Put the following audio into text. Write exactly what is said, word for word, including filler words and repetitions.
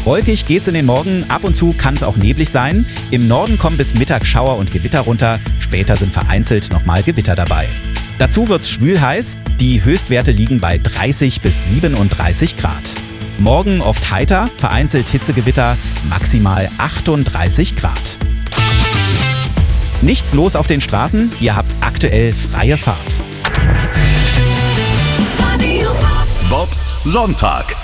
Wolkig geht's in den Morgen, ab und zu kann es auch neblig sein. Im Norden kommen bis Mittag Schauer und Gewitter runter, später sind vereinzelt nochmal Gewitter dabei. Dazu wird's schwül heiß, die Höchstwerte liegen bei dreißig bis siebenunddreißig Grad. Morgen oft heiter, vereinzelt Hitzegewitter, maximal achtunddreißig Grad. Nichts los auf den Straßen, ihr habt aktuell freie Fahrt. Bobs Sonntag.